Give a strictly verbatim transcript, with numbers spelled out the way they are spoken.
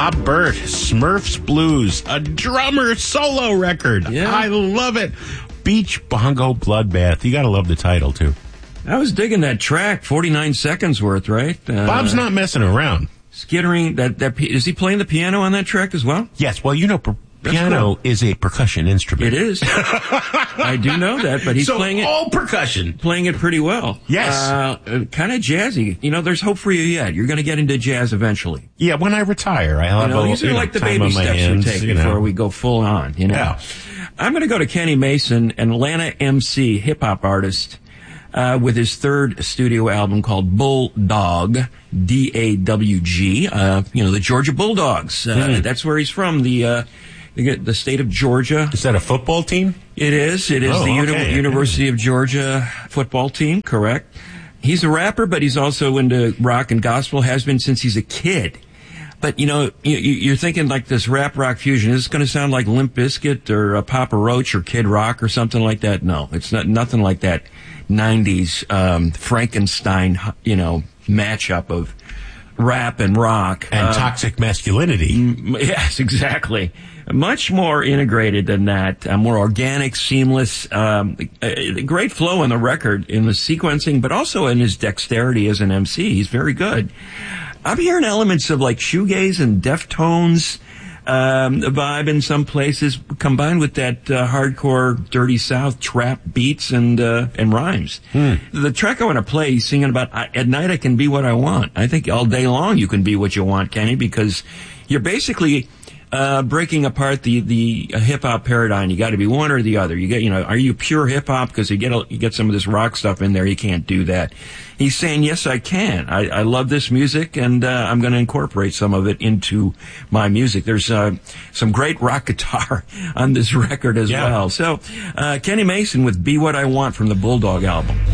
Bob Burt, Smurfs Blues, a drummer solo record. Yeah. I love it. Beach Bongo Bloodbath. You gotta love the title, too. I was digging that track, forty-nine seconds worth, right? Uh, Bob's not messing around. Skittering, that, that, is he playing the piano on that track as well? Yes, well, you know, per- piano cool. is a percussion instrument. It is. I do know that, but he's so playing it. all percussion. Playing it pretty well. Yes. Uh, uh, kind of jazzy. You know, there's hope for you yet. You're going to get into jazz eventually. Yeah, when I retire, I'll have You know, a, these are you know, like the time baby on my steps hands, we take you know. before we go full on, you know. Yeah. I'm going to go to Kenny Mason, an Atlanta M C, hip-hop artist, uh, with his third studio album called Bulldog, D A W G, uh, you know, the Georgia Bulldogs. Uh, Mm. That's where he's from, the, uh, the the state of Georgia. Is that a football team? It is. It is Oh, the Uni- okay. University of Georgia football team, correct. He's a rapper, but he's also into rock and gospel, has been since he's a kid. But, you know, you, you're thinking like this rap rock fusion. Is this going to sound like Limp Bizkit or uh, Papa Roach or Kid Rock or something like that? No, it's not nothing like that nineties um, Frankenstein, you know, matchup of rap and rock. And Uh, toxic masculinity. Yes, exactly. Much more integrated than that, uh, more organic, seamless, um, uh, great flow in the record, in the sequencing, but also in his dexterity as an M C. He's very good. I'm hearing elements of like shoegaze and Deftones um, vibe in some places, combined with that uh, hardcore, dirty South trap beats and uh, and rhymes. Hmm. The track I want to play, he's singing about, "I- at night I can be what I want." I think all day long you can be what you want, Kenny, because you're basically uh breaking apart the the uh, hip hop paradigm. You got to be one or the other. You get, you know, are you pure hip hop? Because you get a, you get some of this rock stuff in there. You can't do that. He's saying, yes, I can. I, I love this music, and uh, I'm going to incorporate some of it into my music. There's uh, some great rock guitar on this record as Yeah. well. So, uh, Kenny Mason with "Be What I Want" from the Bulldog album.